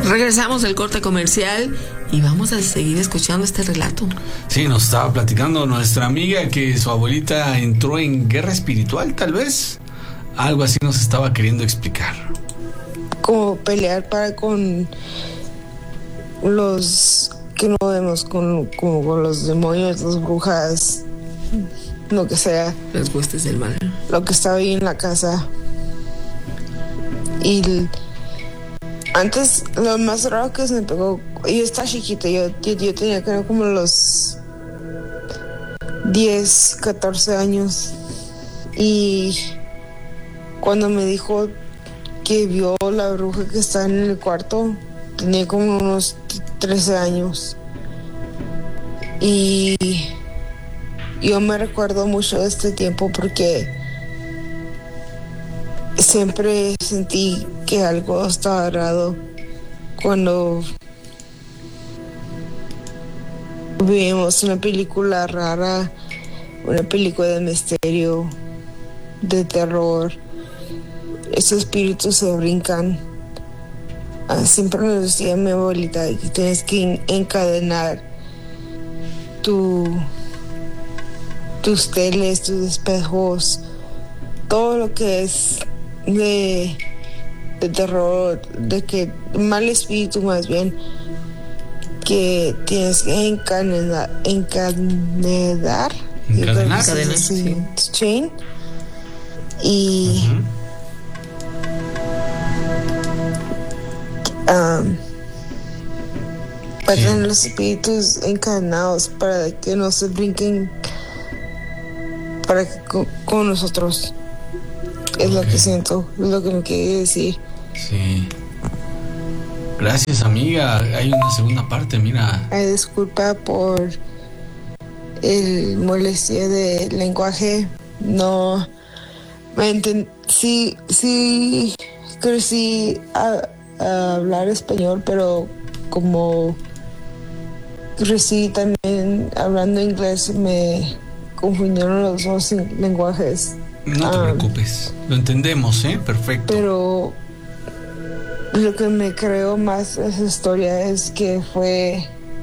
Regresamos del corte comercial y vamos a seguir escuchando este relato. Sí, nos estaba platicando nuestra amiga que su abuelita entró en guerra espiritual, tal vez. Algo así nos estaba queriendo explicar. Como pelear con los que no vemos, como con los demonios, las brujas, lo que sea. Las huestes del mal. Lo que estaba ahí en la casa. Y antes, lo más raro que se me pegó, yo estaba chiquita, yo tenía creo como los 10, 14 años. Y cuando me dijo que vio la bruja que está en el cuarto, tenía como unos 13 años. Y yo me recuerdo mucho de este tiempo porque siempre sentí que algo estaba raro cuando vimos una película rara, una película de misterio, de terror. Esos espíritus se brincan. Siempre nos decía mi abuelita que tienes que encadenar tus teles, tus espejos, todo lo que es de terror, de que mal espíritu más bien, que tienes que encadenar, sí. Chain. Y para tener los espíritus encadenados para que no se brinquen para que con nosotros. Es lo que siento, es lo que me quería decir. Sí. Gracias, amiga. Hay una segunda parte, mira. Ay, disculpa por el molestia de lenguaje. No sí crecí a hablar español, pero como crecí también hablando inglés, me confundieron los dos lenguajes. No te preocupes, lo entendemos, perfecto. Pero lo que me creo más de esa historia es que fue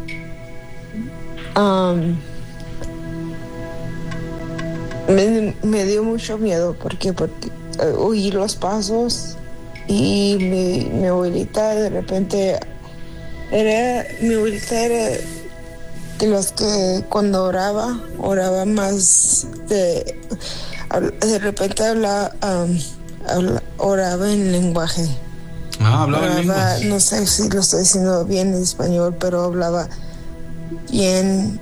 me dio mucho miedo porque oí los pasos y mi abuelita de repente mi abuelita era de los que cuando oraba más de repente oraba en lenguaje. Hablaba en lenguas. No sé si lo estoy diciendo bien en español, pero hablaba bien,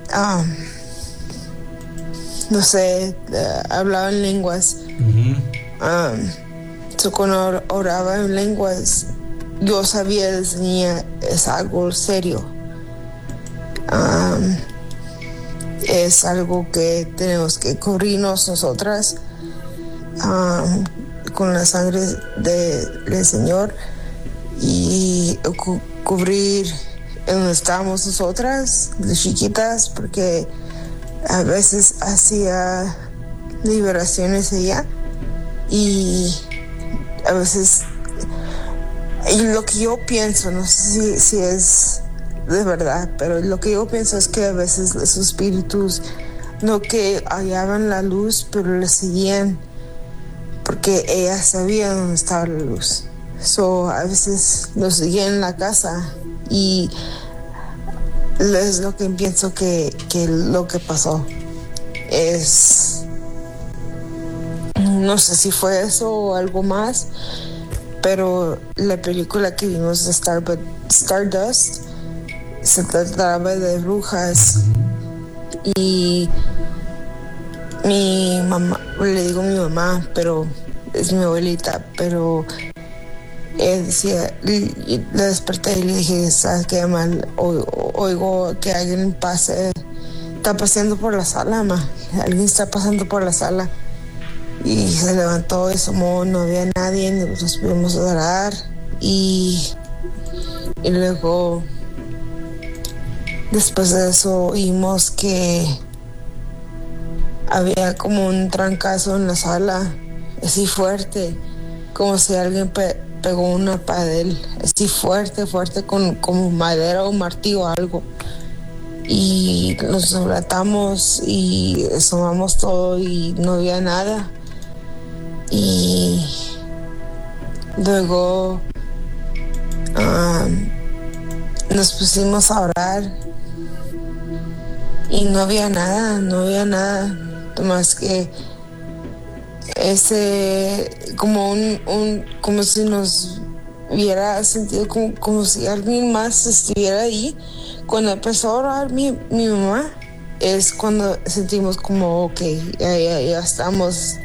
no sé, hablaba en lenguas. Cuando oraba en lenguas, yo sabía desde niña es algo serio. Es algo que tenemos que cubrirnos nosotras con la sangre del Señor y cubrir en donde estamos nosotras, de chiquitas, porque a veces hacía liberaciones ella y a veces, y lo que yo pienso, no sé si es de verdad, pero lo que yo pienso es que a veces los espíritus no que hallaban la luz, pero le seguían porque ella sabía dónde estaba la luz. A veces los seguían en la casa y es lo que pienso que lo que pasó es, no sé si fue eso o algo más, pero la película que vimos de Stardust se trataba de brujas y mi mamá, le digo mi mamá, pero es mi abuelita, pero ella decía, le desperté y le dije, ¿sabes qué, mal? Oigo que alguien está paseando por la sala, alguien está pasando por la sala. Y se levantó y asomó, no había nadie, nos fuimos a orar y luego después de eso oímos que había como un trancazo en la sala, así fuerte, como si alguien pegó una pared así fuerte con como madera o martillo o algo. Y nos abrazamos y asomamos todo y no había nada. Y luego nos pusimos a orar y no había nada, más que ese como como si nos hubiera sentido como si alguien más estuviera ahí. Cuando empezó a orar mi mamá es cuando sentimos como ok, ya estamos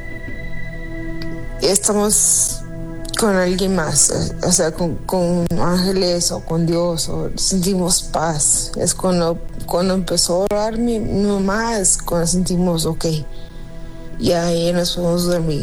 con alguien más, o sea, con ángeles o con Dios, o sentimos paz. Es cuando empezó a orar mi mamá, es cuando sentimos ok, ya nos podemos dormir.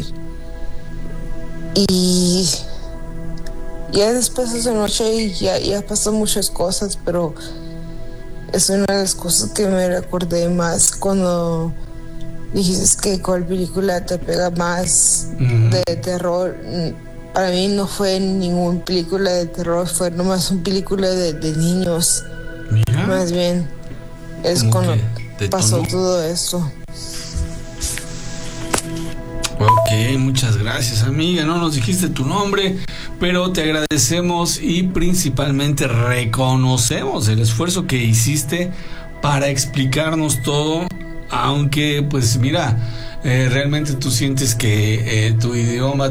Y ya después de esa noche ya pasó muchas cosas, pero es una de las cosas que me recordé más cuando dijiste que cuál película te pega más de terror. Para mí no fue ninguna película de terror, fue nomás una película de niños. Mira. Más bien es cuando pasó todo esto. Ok, muchas gracias, amiga. No nos dijiste tu nombre, pero te agradecemos y principalmente reconocemos el esfuerzo que hiciste para explicarnos todo, aunque pues mira, realmente tú sientes que tu idioma,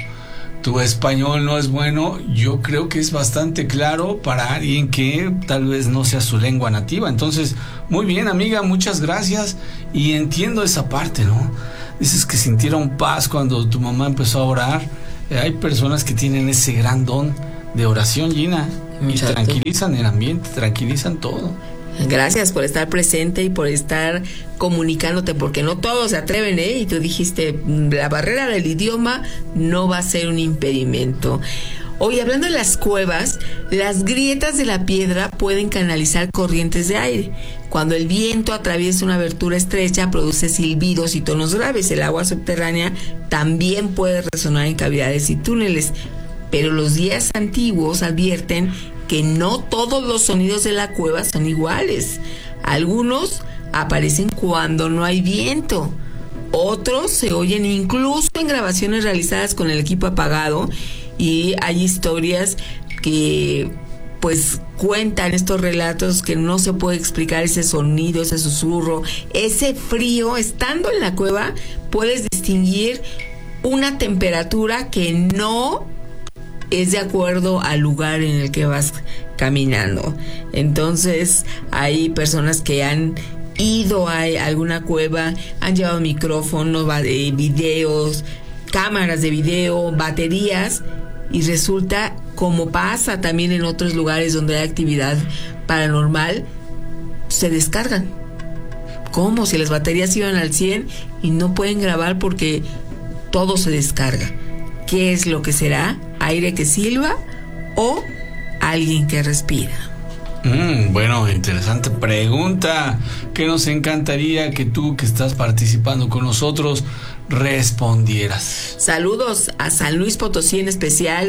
tu español no es bueno. Yo creo que es bastante claro para alguien que tal vez no sea su lengua nativa. Entonces, muy bien, amiga, muchas gracias. Y entiendo esa parte, ¿no? Dices que sintieron paz cuando tu mamá empezó a orar. Hay personas que tienen ese gran don de oración, Gina, y tranquilizan el ambiente, tranquilizan todo. Gracias por estar presente y por estar comunicándote, porque no todos se atreven, ¿eh? Y tú dijiste, la barrera del idioma no va a ser un impedimento. Hoy, hablando de las cuevas, las grietas de la piedra pueden canalizar corrientes de aire. Cuando el viento atraviesa una abertura estrecha, produce silbidos y tonos graves. El agua subterránea también puede resonar en cavidades y túneles. Pero los guías antiguos advierten que no todos los sonidos de la cueva son iguales. Algunos aparecen cuando no hay viento. Otros se oyen incluso en grabaciones realizadas con el equipo apagado. Y hay historias que pues cuentan estos relatos que no se puede explicar ese sonido, ese susurro, ese frío. Estando en la cueva puedes distinguir una temperatura que no es de acuerdo al lugar en el que vas caminando. Entonces hay personas que han ido a alguna cueva, han llevado micrófonos, videos, cámaras de video, baterías, y resulta, como pasa también en otros lugares donde hay actividad paranormal, se descargan. Como si las baterías iban al 100 y no pueden grabar porque todo se descarga. ¿Qué es lo que será? ¿Aire que silba o alguien que respira? Bueno, interesante pregunta que nos encantaría que tú, que estás participando con nosotros, respondieras. Saludos a San Luis Potosí, en especial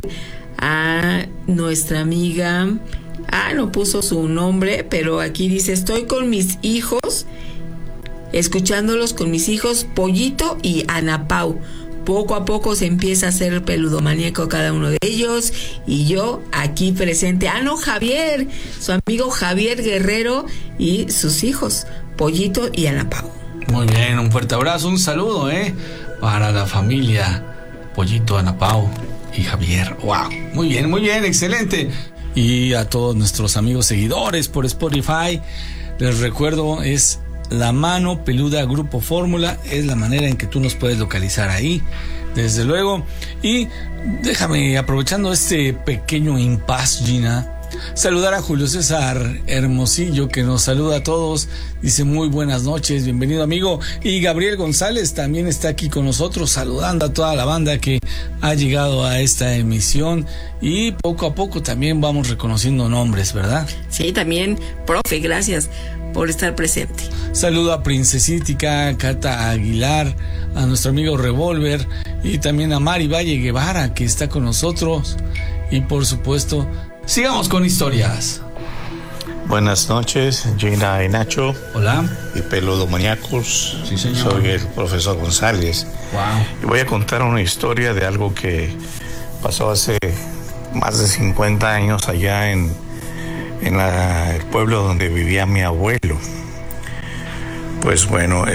a nuestra amiga, no puso su nombre, pero aquí dice: estoy con mis hijos, escuchándolos con mis hijos Pollito y Ana Pau. Poco a poco se empieza a hacer peludomaníaco cada uno de ellos, y yo aquí presente. No, Javier, su amigo Javier Guerrero y sus hijos Pollito y Ana Pau. Muy bien, un fuerte abrazo, un saludo para la familia Pollito, Ana Pau y Javier. Wow, muy bien, excelente. Y a todos nuestros amigos seguidores por Spotify, les recuerdo, es La Mano Peluda Grupo Fórmula, es la manera en que tú nos puedes localizar ahí, desde luego. Y déjame, aprovechando este pequeño impasse, Gina, saludar a Julio César Hermosillo, que nos saluda a todos, dice muy buenas noches, bienvenido amigo, y Gabriel González también está aquí con nosotros, saludando a toda la banda que ha llegado a esta emisión, y poco a poco también vamos reconociendo nombres, ¿verdad? Sí, también, profe, gracias por estar presente. Saludo a Princesítica, Cata Aguilar, a nuestro amigo Revolver, y también a Mari Valle Guevara, que está con nosotros, y por supuesto, sigamos con historias. Buenas noches, Gina y Nacho. Hola. Y Peludo Maníacos. Sí, señor. Soy el profesor González. Wow. Y voy a contar una historia de algo que pasó hace más de 50 años allá en el pueblo donde vivía mi abuelo. Pues bueno,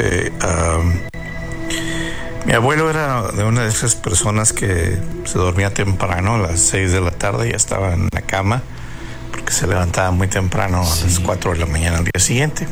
mi abuelo era de una de esas personas que se dormía temprano, a las 6 de la tarde, ya estaba en la cama, porque se levantaba muy temprano, a las 4 de la mañana al día siguiente.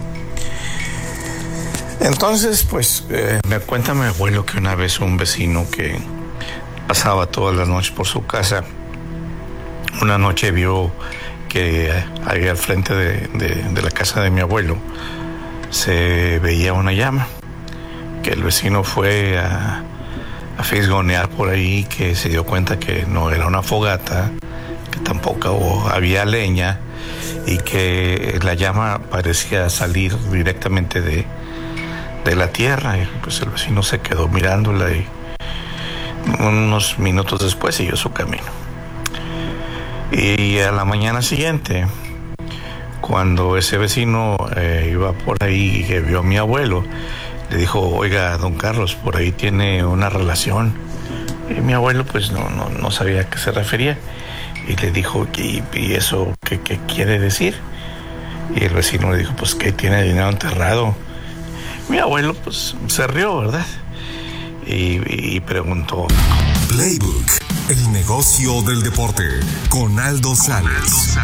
Entonces, pues, me cuenta mi abuelo que una vez un vecino que pasaba todas las noches por su casa, una noche vio que ahí al frente de la casa de mi abuelo se veía una llama, que el vecino fue a fisgonear por ahí, que se dio cuenta que no era una fogata, que tampoco había leña y que la llama parecía salir directamente de la tierra. Y pues el vecino se quedó mirándola y unos minutos después siguió su camino. Y a la mañana siguiente, cuando ese vecino iba por ahí y que vio a mi abuelo, le dijo: oiga, don Carlos, por ahí tiene una relación. Y mi abuelo pues no sabía a qué se refería. Y le dijo: ¿y eso qué quiere decir? Y el vecino le dijo: pues que tiene dinero enterrado. Mi abuelo pues se rió, ¿verdad? Y preguntó: Playbook, el negocio del deporte, con Aldo Sales.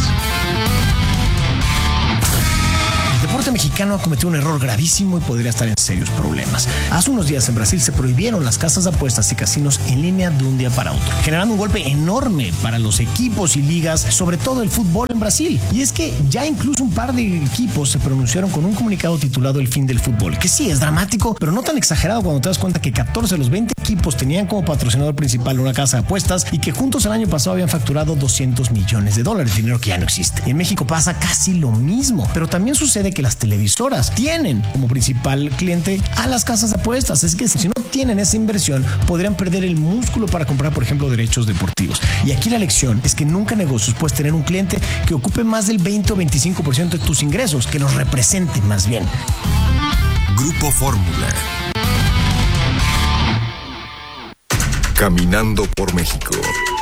El deporte mexicano ha cometido un error gravísimo y podría estar en serios problemas. Hace unos días en Brasil se prohibieron las casas de apuestas y casinos en línea de un día para otro, generando un golpe enorme para los equipos y ligas, sobre todo el fútbol en Brasil. Y es que ya incluso un par de equipos se pronunciaron con un comunicado titulado El fin del fútbol, que sí es dramático, pero no tan exagerado cuando te das cuenta que 14 de los 20 equipos tenían como patrocinador principal una casa de apuestas y que juntos el año pasado habían facturado $200 millones, dinero que ya no existe. En México pasa casi lo mismo, pero también sucede que las televisoras tienen como principal cliente a las casas de apuestas. Es que si no tienen esa inversión, podrían perder el músculo para comprar, por ejemplo, derechos deportivos. Y aquí la lección es que nunca en negocios puedes tener un cliente que ocupe más del 20 o 25% de tus ingresos, que los represente más bien. Grupo Fórmula. Caminando por México.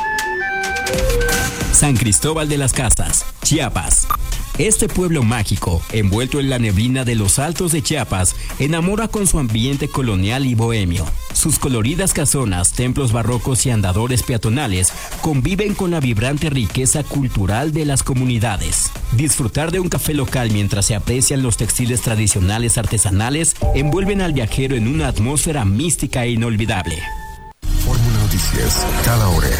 San Cristóbal de las Casas, Chiapas. Este pueblo mágico, envuelto en la neblina de los altos de Chiapas, enamora con su ambiente colonial y bohemio. Sus coloridas casonas, templos barrocos y andadores peatonales conviven con la vibrante riqueza cultural de las comunidades. Disfrutar de un café local mientras se aprecian los textiles tradicionales artesanales envuelven al viajero en una atmósfera mística e inolvidable. Fórmula Noticias, cada hora.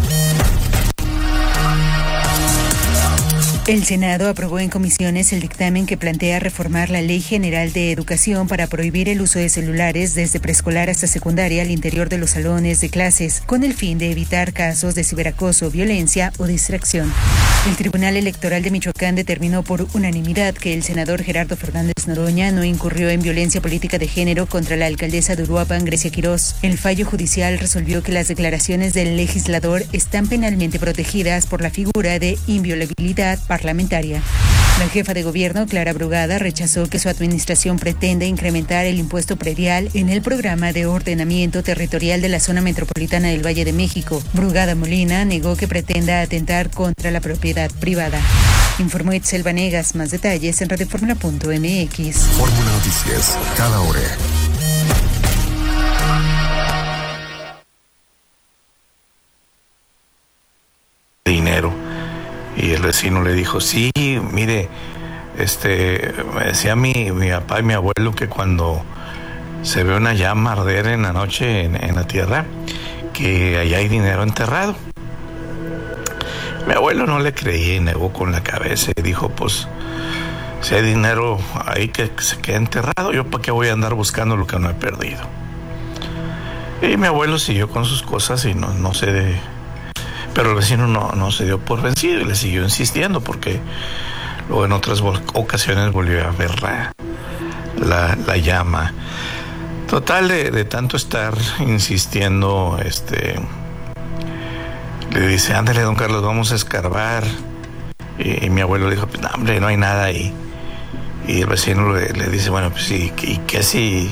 El Senado aprobó en comisiones el dictamen que plantea reformar la Ley General de Educación para prohibir el uso de celulares desde preescolar hasta secundaria al interior de los salones de clases, con el fin de evitar casos de ciberacoso, violencia o distracción. El Tribunal Electoral de Michoacán determinó por unanimidad que el senador Gerardo Fernández Noroña no incurrió en violencia política de género contra la alcaldesa de Uruapan, Grecia Quirós. El fallo judicial resolvió que las declaraciones del legislador están penalmente protegidas por la figura de inviolabilidad parlamentaria. La jefa de gobierno, Clara Brugada, rechazó que su administración pretenda incrementar el impuesto predial en el programa de ordenamiento territorial de la zona metropolitana del Valle de México. Brugada Molina negó que pretenda atentar contra la propiedad privada. Informó Itzel Vanegas. Más detalles en radioformula.mx. Fórmula Noticias, cada hora. Dinero. Y el vecino le dijo: sí, mire, me decía mi papá y mi abuelo que cuando se ve una llama arder en la noche en la tierra, que allá hay dinero enterrado. Mi abuelo no le creía y negó con la cabeza y dijo, pues, si hay dinero ahí que se quede enterrado, yo para qué voy a andar buscando lo que no he perdido. Y mi abuelo siguió con sus cosas y no se... Pero el vecino no se dio por vencido y le siguió insistiendo, porque luego en otras ocasiones volvió a ver la llama. Total, de tanto estar insistiendo, le dice, ándale, don Carlos, vamos a escarbar. Y mi abuelo le dijo, no, hombre, no hay nada ahí. Y el vecino le dice, bueno, pues sí, ¿y qué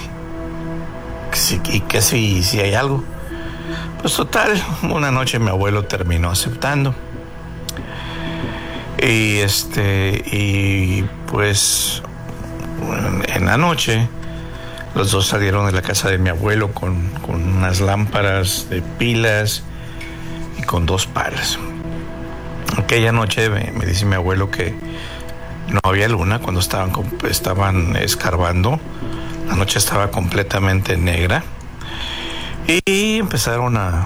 si hay algo? Pues total, una noche mi abuelo terminó aceptando. Y pues en la noche los dos salieron de la casa de mi abuelo con unas lámparas de pilas y con 2 palas. Aquella noche me dice mi abuelo que no había luna cuando estaban escarbando. La noche estaba completamente negra y empezaron a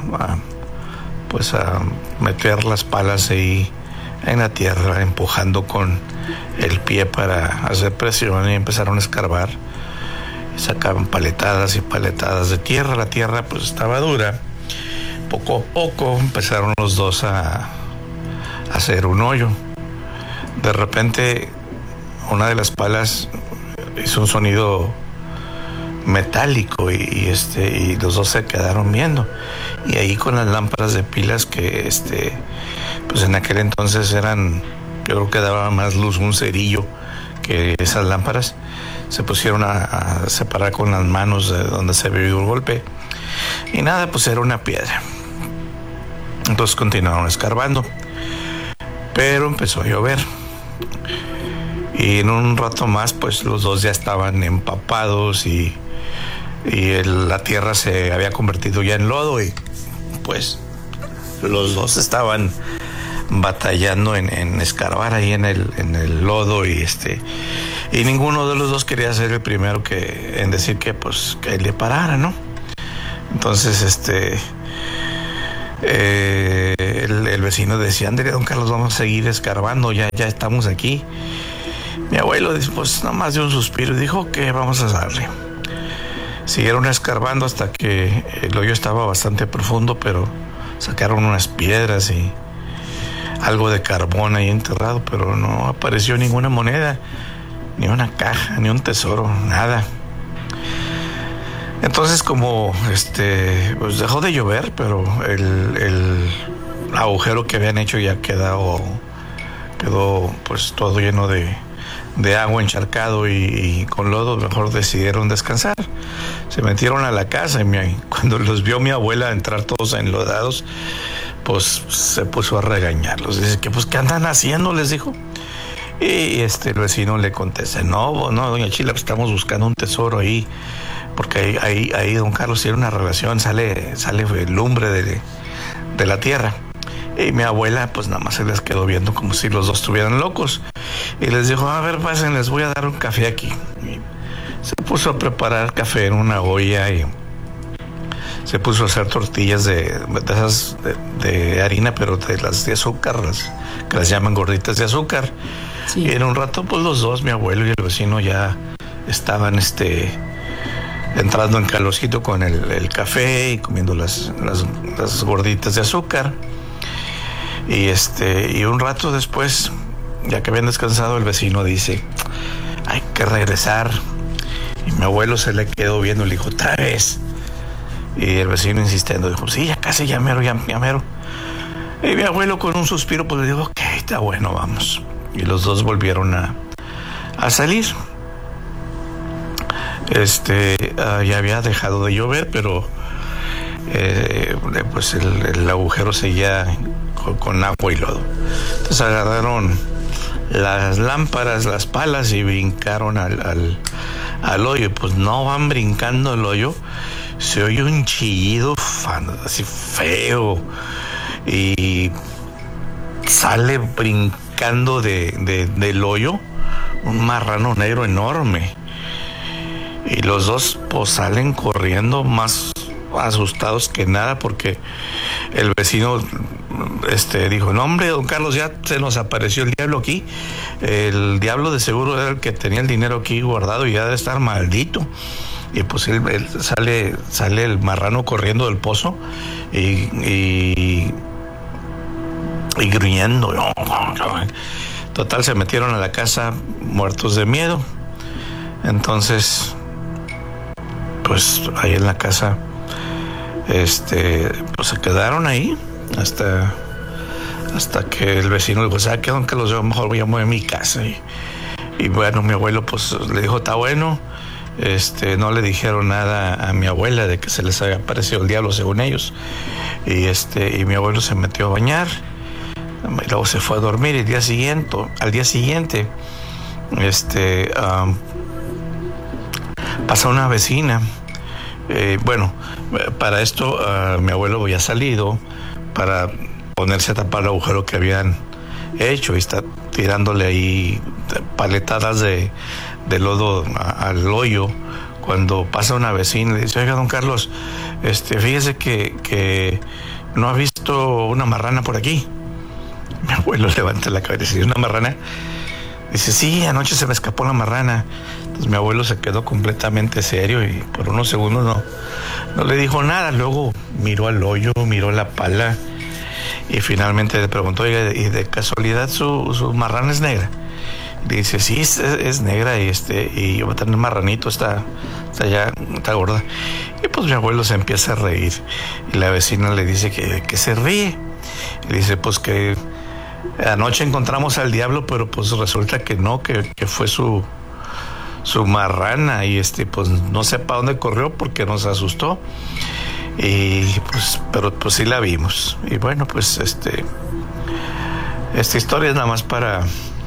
meter las palas ahí en la tierra, empujando con el pie para hacer presión, y empezaron a escarbar. Y sacaban paletadas y paletadas de tierra. La tierra pues estaba dura. Poco a poco empezaron los dos a hacer un hoyo. De repente una de las palas hizo un sonido metálico y los dos se quedaron viendo. Y ahí con las lámparas de pilas que pues en aquel entonces eran, yo creo que daba más luz un cerillo que esas lámparas, se pusieron a separar con las manos de donde se vio el golpe. Y nada, pues era una piedra. Entonces continuaron escarbando, pero empezó a llover. Y en un rato más, pues los dos ya estaban empapados y la tierra se había convertido ya en lodo, y pues los dos estaban batallando en escarbar ahí en el lodo, y ninguno de los dos quería ser el primero en decir que le parara, ¿no? Entonces el vecino decía, ándale, don Carlos, vamos a seguir escarbando, ya estamos aquí. Mi abuelo, pues nada más dio un suspiro y dijo que vamos a darle. Siguieron escarbando hasta que el hoyo estaba bastante profundo, pero sacaron unas piedras y algo de carbón ahí enterrado, pero no apareció ninguna moneda, ni una caja, ni un tesoro, nada. Entonces, como pues dejó de llover, pero el agujero que habían hecho ya quedó pues todo lleno de agua, encharcado y con lodo, mejor decidieron descansar. Se metieron a la casa y cuando los vio mi abuela entrar todos enlodados, pues se puso a regañarlos. Dice que pues ¿qué andan haciendo?, les dijo. Y el vecino le contesta, no, doña Chila, pues estamos buscando un tesoro ahí, porque ahí don Carlos tiene una relación, sale lumbre de la tierra. Y mi abuela pues nada más se les quedó viendo como si los dos estuvieran locos, y les dijo, a ver, pasen, les voy a dar un café aquí. Y se puso a preparar café en una olla y se puso a hacer tortillas de esas de harina, pero de las de azúcar, que las llaman gorditas de azúcar. Sí. Y en un rato pues los dos, mi abuelo y el vecino, ya estaban entrando en calorcito con el café y comiendo las gorditas de azúcar. Y un rato después, ya que habían descansado, el vecino dice, hay que regresar. Y mi abuelo se le quedó viendo y le dijo, otra vez. Y el vecino insistiendo dijo, sí, ya casi, ya mero. Y mi abuelo con un suspiro pues le dijo, ok, está bueno, vamos. Y los dos volvieron a salir. Ya había dejado de llover, pero pues el agujero seguía con agua y lodo. Entonces agarraron las lámparas, las palas, y brincaron al hoyo. Pues no van brincando el hoyo, se oye un chillido así feo, y sale brincando del hoyo un marrano negro enorme. Y los dos pues salen corriendo más asustados que nada, porque el vecino dijo, no hombre, don Carlos, ya se nos apareció el diablo aquí. El diablo de seguro era el que tenía el dinero aquí guardado y ya debe estar maldito. Y pues él sale el marrano corriendo del pozo y gruñendo. Total, se metieron a la casa muertos de miedo. Entonces, pues ahí en la casa, pues se quedaron ahí hasta que el vecino dijo, ¿sabe qué, don Carlos? Yo mejor voy a mover mi casa. Y bueno, mi abuelo pues le dijo, está bueno. No le dijeron nada a mi abuela de que se les había aparecido el diablo, según ellos. Y mi abuelo se metió a bañar. Y luego se fue a dormir. Y al día siguiente, pasa una vecina. Para esto mi abuelo había salido para ponerse a tapar el agujero que habían hecho y está tirándole ahí paletadas de lodo al hoyo, cuando pasa una vecina y le dice, oiga, don Carlos, fíjese que no ha visto una marrana por aquí. Mi abuelo levanta la cabeza y dice, ¿una marrana? Dice, sí, anoche se me escapó la marrana. Entonces mi abuelo se quedó completamente serio y por unos segundos no le dijo nada. Luego miró al hoyo, miró la pala y finalmente le preguntó, oiga, ¿y de casualidad su marrana es negra? Y dice, sí, es negra y va a tener marranito, está gorda. Y pues mi abuelo se empieza a reír y la vecina le dice que se ríe. Y dice, pues que anoche encontramos al diablo, pero pues resulta que no, que fue su marrana y pues no sé para dónde corrió porque nos asustó. Y pues, pero pues sí la vimos. Y bueno, pues esta historia es nada más para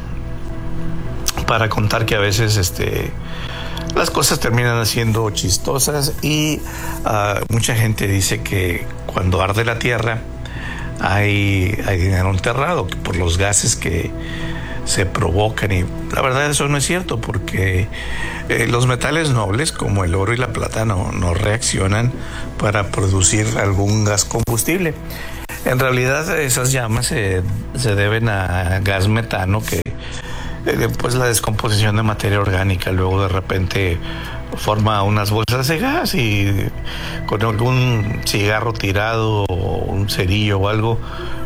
contar que a veces las cosas terminan siendo chistosas y mucha gente dice que cuando arde la tierra hay dinero enterrado por los gases que se provocan, y la verdad eso no es cierto porque los metales nobles como el oro y la plata no reaccionan para producir algún gas combustible. En realidad esas llamas se deben a gas metano que pues la descomposición de materia orgánica luego de repente forma unas bolsas de gas y con algún cigarro tirado o un cerillo o algo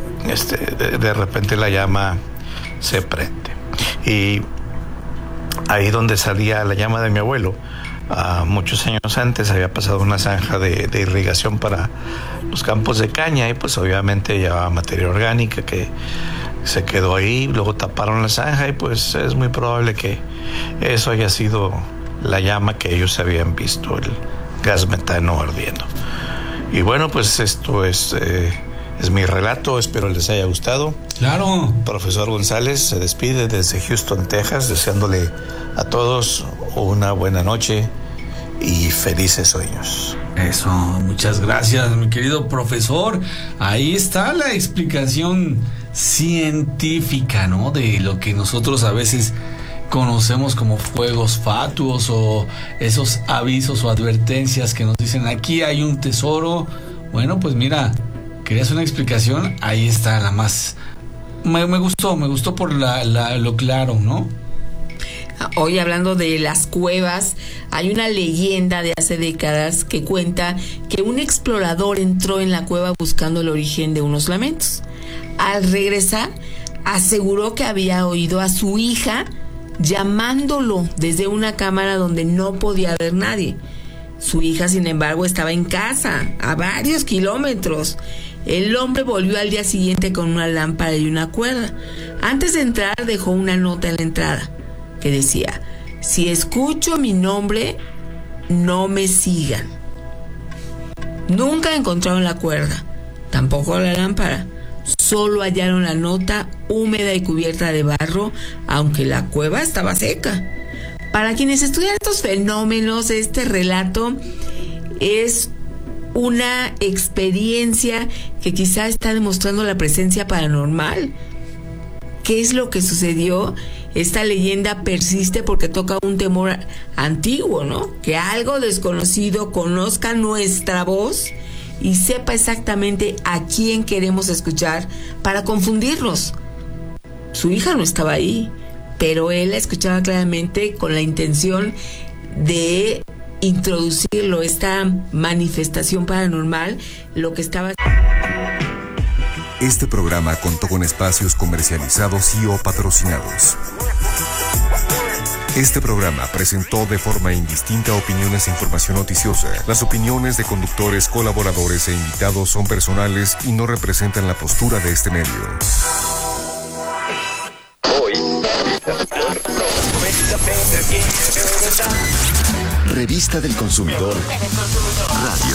de repente la llama se prende. Y ahí donde salía la llama de mi abuelo, muchos años antes había pasado una zanja de irrigación para los campos de caña y pues obviamente llevaba materia orgánica que se quedó ahí, luego taparon la zanja y pues es muy probable que eso haya sido la llama que ellos habían visto, el gas metano ardiendo. Y bueno, pues esto es mi relato, espero les haya gustado. Claro. Profesor González se despide desde Houston, Texas, deseándole a todos una buena noche y felices sueños. Eso, muchas gracias, mi querido profesor. Ahí está la explicación científica, ¿no? De lo que nosotros a veces conocemos como fuegos fatuos o esos avisos o advertencias que nos dicen aquí hay un tesoro. Bueno, pues mira, querías una explicación, ahí está la más. Me gustó por lo claro, ¿no? Hoy hablando de las cuevas, hay una leyenda de hace décadas que cuenta que un explorador entró en la cueva buscando el origen de unos lamentos. Al regresar, aseguró que había oído a su hija llamándolo desde una cámara donde no podía ver nadie. Su hija, sin embargo, estaba en casa, a varios kilómetros. El hombre volvió al día siguiente con una lámpara y una cuerda. Antes de entrar, dejó una nota en la entrada que decía: si escucho mi nombre, no me sigan. Nunca encontraron la cuerda, tampoco la lámpara. Solo hallaron la nota húmeda y cubierta de barro, aunque la cueva estaba seca. Para quienes estudian estos fenómenos, este relato es una experiencia que quizá está demostrando la presencia paranormal. ¿Qué es lo que sucedió? Esta leyenda persiste porque toca un temor antiguo, ¿no? Que algo desconocido conozca nuestra voz y sepa exactamente a quién queremos escuchar para confundirlos. Su hija no estaba ahí, pero él la escuchaba claramente con la intención de introducirlo, esta manifestación paranormal, lo que estaba... Este programa contó con espacios comercializados y o patrocinados. Este programa presentó de forma indistinta opiniones e información noticiosa. Las opiniones de conductores, colaboradores e invitados son personales y no representan la postura de este medio. Revista del Consumidor Radio.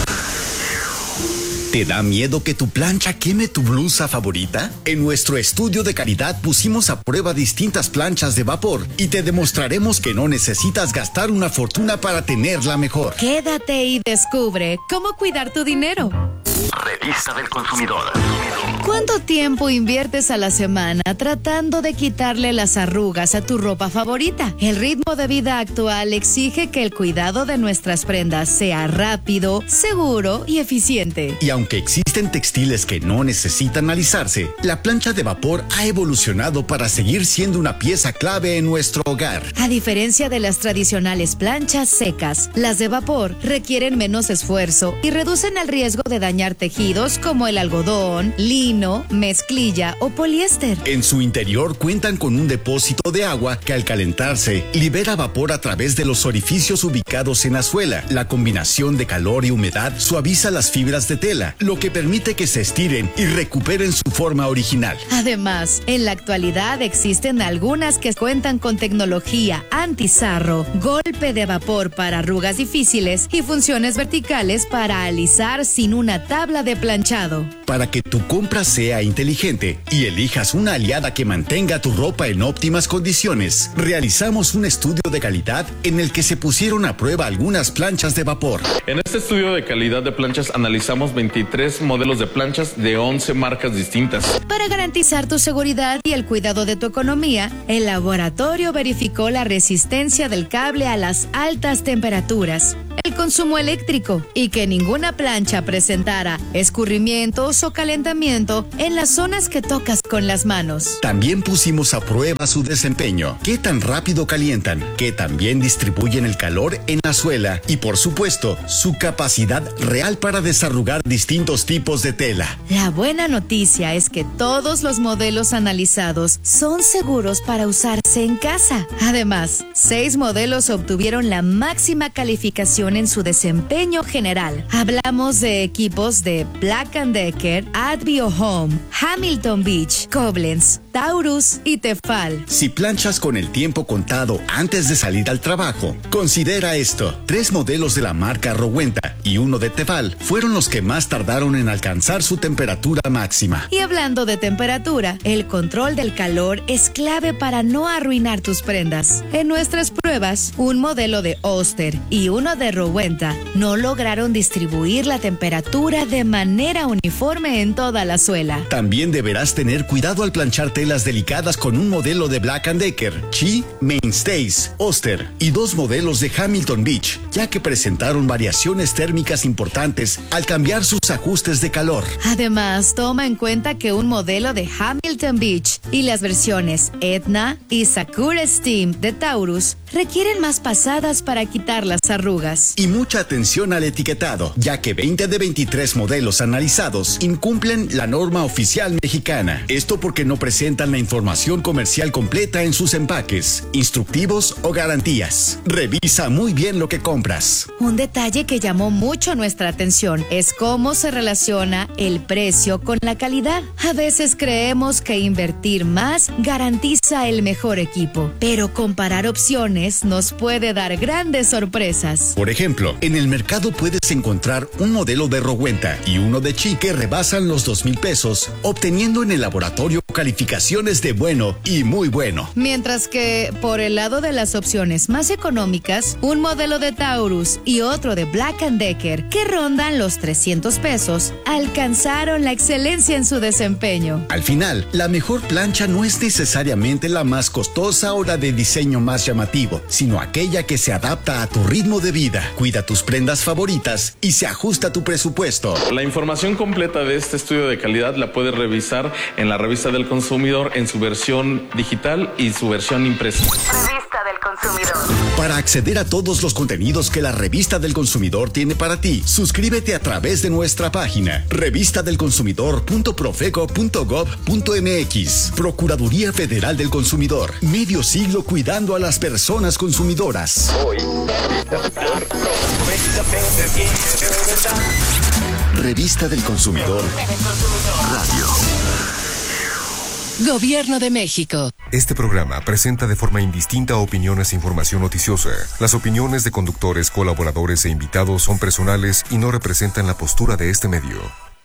¿Te da miedo que tu plancha queme tu blusa favorita? En nuestro estudio de calidad pusimos a prueba distintas planchas de vapor y te demostraremos que no necesitas gastar una fortuna para tenerla mejor. Quédate y descubre cómo cuidar tu dinero. Revista del Consumidor. ¿Cuánto tiempo inviertes a la semana tratando de quitarle las arrugas a tu ropa favorita? El ritmo de vida actual exige que el cuidado de nuestras prendas sea rápido, seguro y eficiente. Y aunque existen textiles que no necesitan alisarse, la plancha de vapor ha evolucionado para seguir siendo una pieza clave en nuestro hogar. A diferencia de las tradicionales planchas secas, las de vapor requieren menos esfuerzo y reducen el riesgo de dañar tejidos como el algodón, lino, mezclilla o poliéster. En su interior cuentan con un depósito de agua que al calentarse libera vapor a través de los orificios ubicados en la suela. La combinación de calor y humedad suaviza las fibras de tela, lo que permite que se estiren y recuperen su forma original. Además, en la actualidad existen algunas que cuentan con tecnología antisarro, golpe de vapor para arrugas difíciles y funciones verticales para alisar sin una tabla de planchado. Para que tu compra sea inteligente y elijas una aliada que mantenga tu ropa en óptimas condiciones, realizamos un estudio de calidad en el que se pusieron a prueba algunas planchas de vapor. En este estudio de calidad de planchas analizamos 23 modelos de planchas de 11 marcas distintas. Para garantizar tu seguridad y el cuidado de tu economía, el laboratorio verificó la resistencia del cable a las altas temperaturas, el consumo eléctrico y que ninguna plancha presentara escurrimientos o calentamiento en las zonas que tocas con las manos. También pusimos a prueba su desempeño, qué tan rápido calientan, qué tan bien distribuyen el calor en la suela y por supuesto su capacidad real para desarrugar distintos tipos de tela. La buena noticia es que todos los modelos analizados son seguros para usarse en casa. Además, 6 modelos obtuvieron la máxima calificación en su desempeño general. Hablamos de equipos de Black & Decker, Advio Home, Hamilton Beach, Koblenz, Taurus y Tefal. Si planchas con el tiempo contado antes de salir al trabajo, considera esto. 3 modelos de la marca Rowenta y 1 de Tefal fueron los que más tardaron en alcanzar su temperatura máxima. Y hablando de temperatura, el control del calor es clave para no arruinar tus prendas. En nuestras pruebas, un modelo de Oster y uno de Rowenta no lograron distribuir la temperatura de manera uniforme en toda la suela. También deberás tener cuidado al planchar telas delicadas con un modelo de Black & Decker, Chi, Mainstays, Oster y 2 modelos de Hamilton Beach, ya que presentaron variaciones térmicas importantes al cambiar sus ajustes de calor. Además, toma en cuenta que un modelo de Hamilton Beach y las versiones Etna y Sakura Steam de Taurus requieren más pasadas para quitar las arrugas. Y mucha atención al etiquetado, ya que 20 de 23 modelos analizados incumplen la norma oficial mexicana. Esto porque no presentan la información comercial completa en sus empaques, instructivos o garantías. Revisa muy bien lo que compras. Un detalle que llamó mucho nuestra atención es cómo se relaciona el precio con la calidad. A veces creemos que invertir más garantiza el mejor equipo, pero comparar opciones nos puede dar grandes sorpresas. Por ejemplo, en el mercado puedes encontrar un modelo de Rowenta y uno de Chi que rebasan los $2,000, obteniendo en el laboratorio calificación calificaciones de bueno y muy bueno. Mientras que, por el lado de las opciones más económicas, un modelo de Taurus y otro de Black & Decker, que rondan los 300 pesos, alcanzaron la excelencia en su desempeño. Al final, la mejor plancha no es necesariamente la más costosa o la de diseño más llamativo, sino aquella que se adapta a tu ritmo de vida, cuida tus prendas favoritas y se ajusta a tu presupuesto. La información completa de este estudio de calidad la puedes revisar en la Revista del Consumidor en su versión digital y su versión impresa. Revista del Consumidor. Para acceder a todos los contenidos que la Revista del Consumidor tiene para ti, suscríbete a través de nuestra página revistadelconsumidor.profeco.gov.mx. Procuraduría Federal del Consumidor. Medio siglo cuidando a las personas consumidoras. Revista del Consumidor Radio. Gobierno de México. Este programa presenta de forma indistinta opiniones e información noticiosa. Las opiniones de conductores, colaboradores e invitados son personales y no representan la postura de este medio.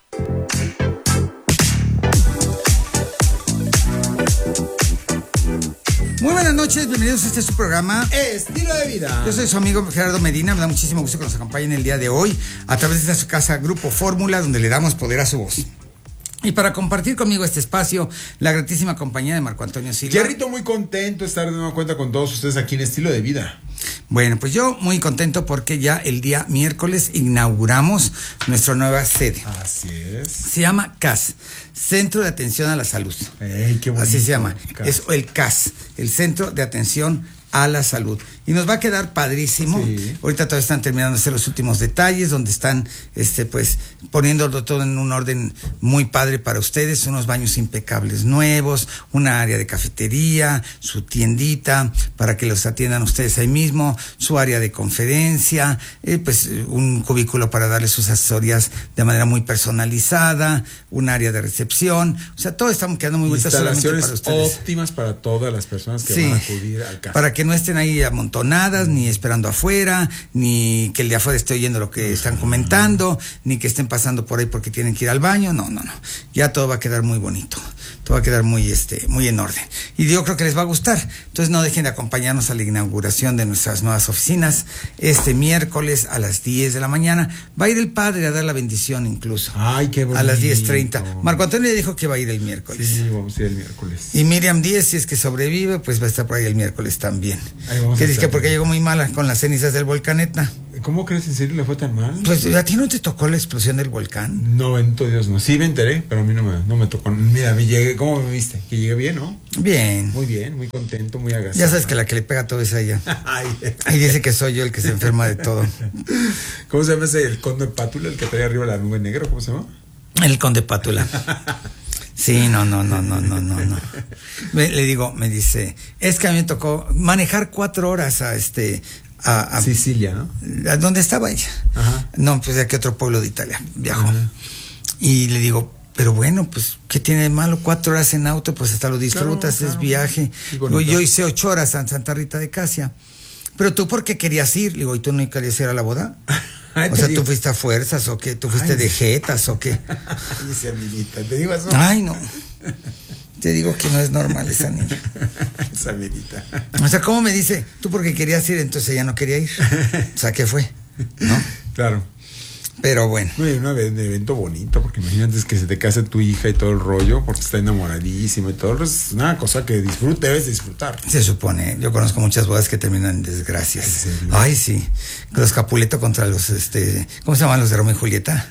Muy buenas noches, bienvenidos a este su programa Estilo de Vida. Yo soy su amigo Gerardo Medina, me da muchísimo gusto que nos acompañen el día de hoy a través de esta su casa Grupo Fórmula, donde le damos poder a su voz. Y para compartir conmigo este espacio, la gratísima compañía de Marco Antonio Silva. Jerrito, muy contento de estar de nueva cuenta con todos ustedes aquí en Estilo de Vida. Bueno, pues yo muy contento porque ya el día miércoles inauguramos nuestra nueva sede. Así es. Se llama CAS, Centro de Atención a la Salud. ¡Ey, qué bonito! Así se llama. CAS. Es el CAS, el Centro de Atención a la Salud. Y nos va a quedar padrísimo. Sí. Ahorita todavía están terminando de hacer los últimos detalles, donde están pues poniéndolo todo en un orden muy padre para ustedes, unos baños impecables nuevos, una área de cafetería, su tiendita para que los atiendan ustedes ahí mismo, su área de conferencia, pues un cubículo para darles sus asesorías de manera muy personalizada, un área de recepción, o sea, todo está quedando muy bonito solamente para ustedes. Óptimas para todas las personas que sí, van a acudir al CAS. Para que no estén ahí amontonadas, ni esperando afuera, ni que el de afuera esté oyendo lo que están comentando, ni que estén pasando por ahí porque tienen que ir al baño. No. Ya todo va a quedar muy bonito. Todo va a quedar muy en orden. Y yo creo que les va a gustar. Entonces no dejen de acompañarnos a la inauguración de nuestras nuevas oficinas este miércoles a las 10 de la mañana. Va a ir el padre a dar la bendición incluso. Ay, qué bonito. A las 10:30. Marco Antonio le dijo que va a ir el miércoles. Sí, vamos a ir el miércoles. Y Miriam Díez, si es que sobrevive, pues va a estar por ahí el miércoles también. Que dice que porque llegó muy mala con las cenizas del volcán Etna. ¿Cómo crees? ¿En serio le fue tan mal? Pues a ti no te tocó la explosión del volcán. No, bendito Dios, no. Sí me enteré, pero a mí no me tocó. Mira, ¿cómo me viste? Que llegué bien, ¿no? Bien. Muy bien, muy contento, muy agradecido. Ya sabes que la que le pega todo es a ella. Ahí dice que soy yo el que se enferma de todo. ¿Cómo se llama ese? El conde Pátula, el que trae arriba la nube negra, ¿cómo se llama? El conde Pátula. Sí, no. Le digo, me dice, es que a mí me tocó manejar 4 horas a Sicilia, ¿no? ¿A dónde estaba ella? Ajá. No, pues de aquí a otro pueblo de Italia viajó. Ajá. Y le digo, pero bueno, pues, ¿qué tiene de malo? 4 horas en auto, pues hasta lo disfrutas, claro. Es viaje. Yo hice 8 horas en Santa Rita de Casia. Pero tú, ¿por qué querías ir? Le digo, ¿y tú no querías ir a la boda? O sea, ¿tú fuiste a fuerzas o qué? ¿Tú fuiste de jetas o qué? Dice amiguita, ¿te digo eso? Ay, no. Te digo que no es normal esa niña. Esa amiguita. O sea, ¿cómo me dice? Tú porque querías ir, entonces ella no quería ir. O sea, ¿qué fue? ¿No? Claro. Pero bueno. Un evento bonito, porque imagínate que se te case tu hija y todo el rollo, porque está enamoradísima y todo. Es una cosa que debes disfrutar. Se supone. Yo conozco muchas bodas que terminan en desgracias. ¿En serio? Ay, sí. Los Capuleto contra los, ¿cómo se llaman los de Romeo y Julieta?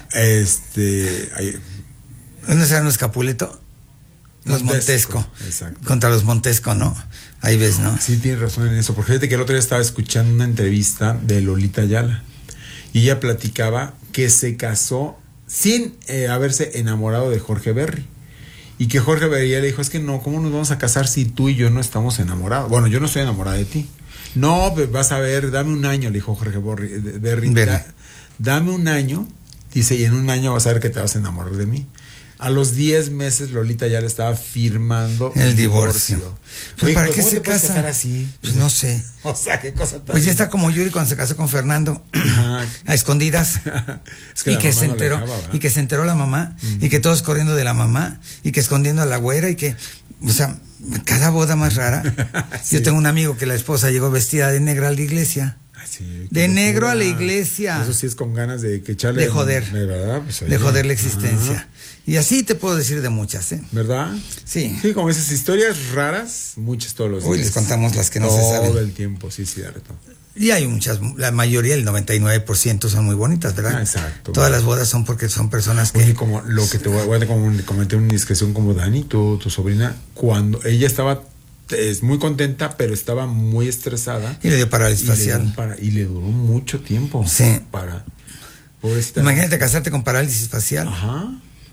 ¿Dónde serán los Capuleto? Los Montesco. Exacto. Contra los Montesco, ¿no? Ahí ves, ¿no? Sí, tienes razón en eso. Porque fíjate que el otro día estaba escuchando una entrevista de Lolita Ayala. Y ella platicaba que se casó sin haberse enamorado de Jorge Berry. Y que Jorge Berry le dijo, es que no, ¿cómo nos vamos a casar si tú y yo no estamos enamorados? Bueno, yo no estoy enamorada de ti. No, pues vas a ver, dame un año, le dijo Jorge Berry. Dame un año, dice, y en un año vas a ver que te vas a enamorar de mí. A los 10 meses Lolita ya le estaba firmando el divorcio. Pues, ¿para qué se casa? Así? Pues no sé. O sea, qué cosa tan... Pues ya está como Yuri cuando se casó con Fernando, a escondidas. Es que y que se enteró, y que se enteró la mamá, y que todos corriendo de la mamá, y que escondiendo a la güera, y que, o sea, cada boda más rara. Sí. Yo tengo un amigo que la esposa llegó vestida de negra a la iglesia. Sí, de negro a la iglesia. Eso sí es con ganas de que echarle... De joder. ¿Verdad? Pues de joder la existencia. Y así te puedo decir de muchas, ¿eh? ¿Verdad? Sí. Sí, como esas historias raras, muchas todos los días. Hoy les contamos las que no se saben. Todo el tiempo, sí, cierto. Y hay muchas, la mayoría, el 99% son muy bonitas, ¿verdad? Exacto. Todas las bodas son porque son personas que... Oye, como lo que te voy a comentar una indiscreción como Dani, tu sobrina, cuando ella estaba... Es muy contenta, pero estaba muy estresada. Y le dio parálisis facial. Y le duró mucho tiempo. Sí. Pobrecita. Imagínate casarte con parálisis facial. Ajá.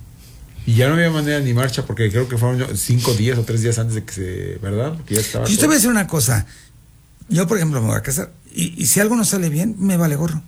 Y ya no había manera ni marcha, porque creo que fueron 5 días o 3 días antes de que se... ¿Verdad? Porque ya estaba... Yo te voy a decir una cosa. Yo, por ejemplo, me voy a casar. Y si algo no sale bien, me vale gorro.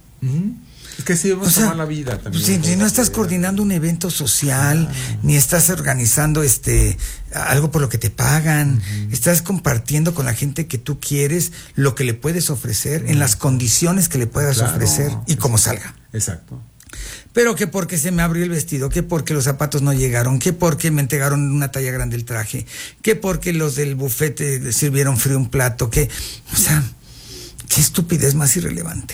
Es que sí, vamos a tomar la vida también. Si no estás coordinando un evento social, ni estás organizando algo por lo que te pagan, estás compartiendo con la gente que tú quieres lo que le puedes ofrecer, en las condiciones que le puedas ofrecer y como salga. Exacto. Pero que porque se me abrió el vestido, que porque los zapatos no llegaron, que porque me entregaron una talla grande el traje, que porque los del bufete sirvieron frío un plato, que, o sea, qué estupidez más irrelevante.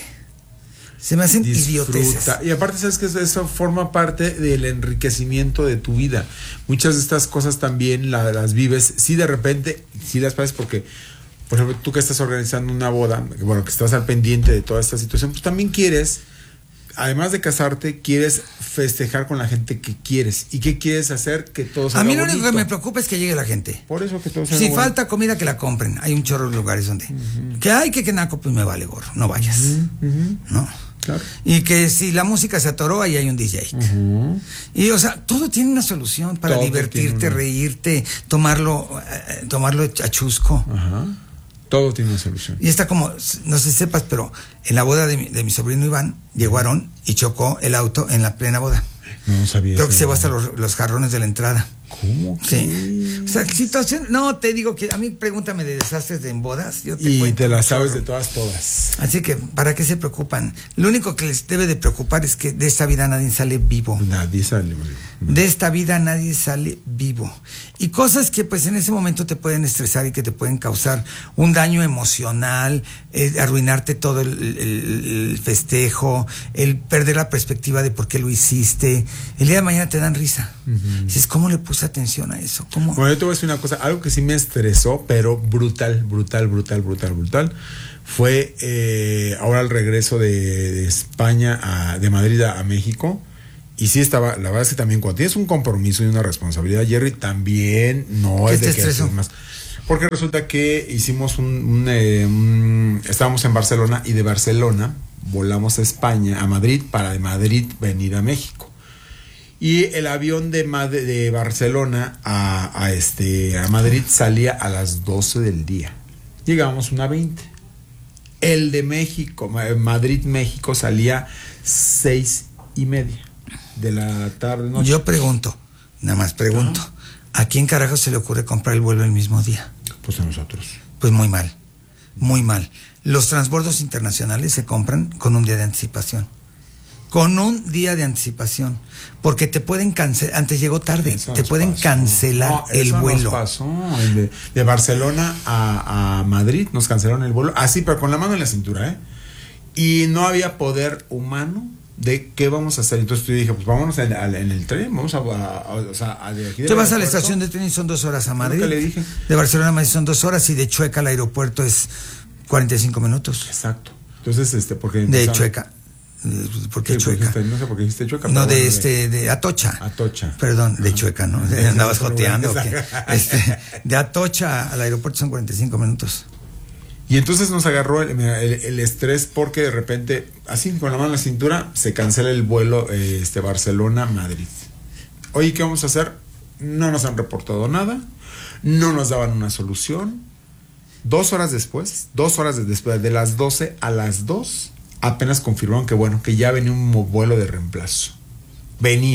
Se me hacen idioteces. Y aparte, sabes que eso forma parte del enriquecimiento de tu vida. Muchas de estas cosas también las vives, sí, de repente, sí las pasas porque, por ejemplo, tú que estás organizando una boda, bueno, que estás al pendiente de toda esta situación, pues también quieres, además de casarte, quieres festejar con la gente que quieres. ¿Y qué quieres hacer? Que todo salga bonito. A mí lo único que me preocupa es que llegue la gente. Por eso que todo salga Si bonito. falta comida, que la compren. Hay un chorro de lugares donde... Que hay que naco, pues me vale gorro. No vayas. ¿No? Claro. Y que si la música se atoró, ahí hay un DJ. Y, o sea, todo tiene una solución para Todo divertirte, reírte, tomarlo a chusco. Todo tiene una solución. Y está como, no sé si sepas, pero en la boda de mi sobrino Iván, llegó Aarón y chocó el auto en la plena boda. No sabía. Creo que se va hasta los jarrones de la entrada. ¿Cómo? Sí. O sea, situación. No, te digo que a mí pregúntame de desastres en bodas. Yo te Y cuento te las sabes de todas. Así que, ¿para qué se preocupan? Lo único que les debe de preocupar es que de esta vida nadie sale vivo. Nadie sale vivo. De esta vida nadie sale vivo. Y cosas que pues en ese momento te pueden estresar y que te pueden causar un daño emocional, arruinarte todo el festejo, el perder la perspectiva de por qué lo hiciste. El día de mañana te dan risa. Dices, ¿cómo le puse atención a eso? ¿Cómo? Bueno, yo te voy a decir una cosa, algo que sí me estresó, pero brutal, fue ahora el regreso de España, de Madrid a México. Y sí estaba, la verdad es que también cuando tienes un compromiso y una responsabilidad, Jerry, también no es de que haces más. Porque resulta que hicimos estábamos en Barcelona y de Barcelona volamos a España, a Madrid, para de Madrid venir a México. Y el avión de Barcelona a Madrid salía a las 12 del día. Llegamos 1:20. El de México, Madrid-México, salía 6:30 de la tarde, noche. Yo pregunto, nada más pregunto, ¿a quién carajo se le ocurre comprar el vuelo el mismo día? Pues a nosotros. Pues muy mal, muy mal. Los transbordos internacionales se compran con un día de anticipación. Con un día de anticipación. Porque te pueden cancelar, antes llegó tarde, te pueden cancelar el vuelo. Nos pasó. De Barcelona a Madrid nos cancelaron el vuelo, así, pero con la mano en la cintura, ¿eh? Y no había poder humano de qué vamos a hacer. Entonces yo dije, pues vámonos en el tren, vamos de aquí. Te vas a la estación de tren y son 2 horas a Madrid. Le dije. De Barcelona a Madrid son 2 horas y de Chueca al aeropuerto es 45 minutos. Exacto. Entonces, porque de Chueca. ¿Por qué Chueca? No sé por qué dijiste Chueca. No, de Atocha. Atocha. Perdón, de Chueca, ¿no? ¿Andabas joteando o qué? De Atocha al aeropuerto son 45 minutos. Y entonces nos agarró el estrés porque de repente, así con la mano en la cintura, se cancela el vuelo Barcelona-Madrid. Oye, ¿qué vamos a hacer? No nos han reportado nada, no nos daban una solución. 2 horas después, de las 12 a las 2, apenas confirmaron que ya venía un vuelo de reemplazo. Venía.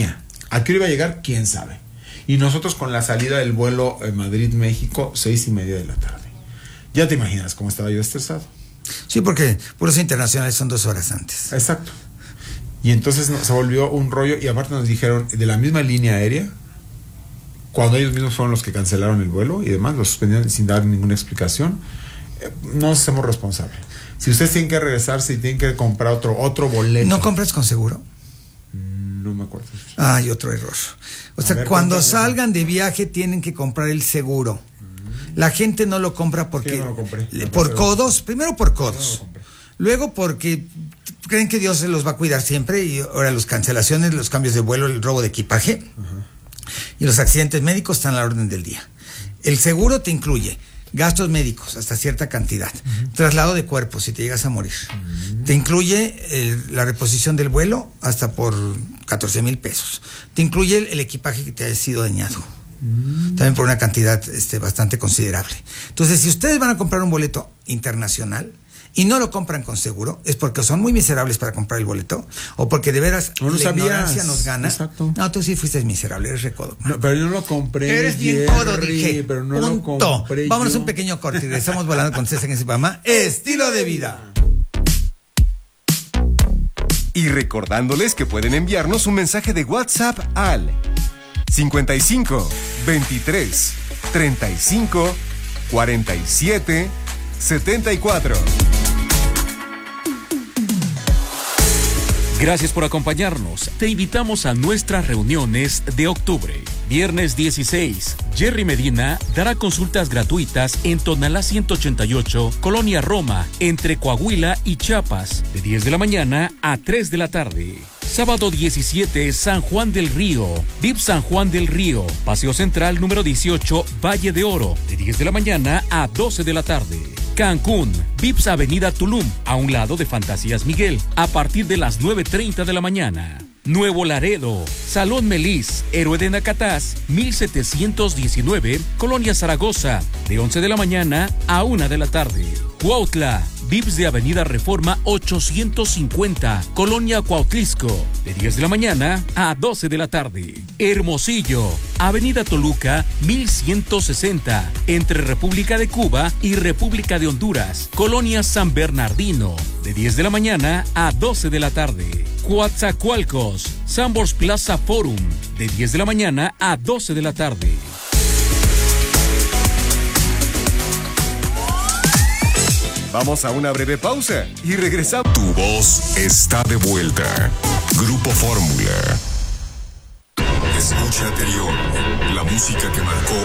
¿A qué hora iba a llegar? ¿Quién sabe? Y nosotros con la salida del vuelo Madrid-México, 6:30 de la tarde. Ya te imaginas cómo estaba yo estresado. Sí, porque vuelos internacionales son 2 horas antes. Exacto. Y entonces se volvió un rollo, y aparte nos dijeron de la misma línea aérea, cuando ellos mismos fueron los que cancelaron el vuelo y demás, lo suspendieron sin dar ninguna explicación. No nos hacemos responsables. Si ustedes tienen que regresarse y tienen que comprar otro boleto. ¿No compras con seguro? No me acuerdo. Ay, otro error. O sea, cuando salgan de viaje tienen que comprar el seguro. La gente no lo compra porque... Sí, no lo compré. Por codos. Primero por codos. Luego porque creen que Dios se los va a cuidar siempre, y ahora las cancelaciones, los cambios de vuelo, el robo de equipaje y los accidentes médicos están a la orden del día. El seguro te incluye gastos médicos hasta cierta cantidad, traslado de cuerpos si te llegas a morir, te incluye la reposición del vuelo hasta por 14,000 pesos, te incluye el equipaje que te haya sido dañado, también por una cantidad bastante considerable. Entonces, si ustedes van a comprar un boleto internacional y no lo compran con seguro, es porque son muy miserables para comprar el boleto, o porque de veras la ignorancia nos gana. Exacto. No, tú sí fuiste miserable, eres recodo. No, pero yo no lo compré. Eres bien codo, dije. Pero no punto. Lo compré. Vámonos a un pequeño corte y regresamos volando con César en ese programa Estilo de Vida. Y recordándoles que pueden enviarnos un mensaje de WhatsApp al 55 23 35 47 74. Gracias por acompañarnos. Te invitamos a nuestras reuniones de octubre. Viernes 16, Jerry Medina dará consultas gratuitas en Tonalá 188, Colonia Roma, entre Coahuila y Chiapas, de 10 de la mañana a 3 de la tarde. Sábado 17, San Juan del Río, VIP San Juan del Río, Paseo Central número 18, Valle de Oro, de 10 de la mañana a 12 de la tarde. Cancún, VIPS Avenida Tulum, a un lado de Fantasías Miguel, a partir de las 9:30 de la mañana. Nuevo Laredo, Salón Melis, Héroe de Nacatás, 1719, Colonia Zaragoza, de 11 de la mañana a 1 de la tarde. Cuautla, VIPS de Avenida Reforma 850, Colonia Cuautlisco, de 10 de la mañana a 12 de la tarde. Hermosillo, Avenida Toluca 1160, entre República de Cuba y República de Honduras, Colonia San Bernardino, de 10 de la mañana a 12 de la tarde. Coatzacoalcos, Sambors Plaza Forum, de 10 de la mañana a 12 de la tarde. Vamos a una breve pausa y regresamos. Tu voz está de vuelta. Grupo Fórmula. Escucha Anterior, la música que marcó